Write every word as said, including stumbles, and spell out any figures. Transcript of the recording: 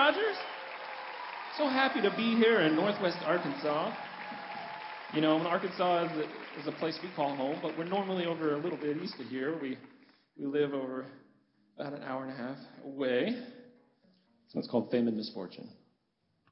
Rogers. So happy to be here in Northwest Arkansas. You know, Arkansas is a, is a place we call home, but we're normally over a little bit east of here. We we live over about an hour and a half away. So it's called Fame and Misfortune.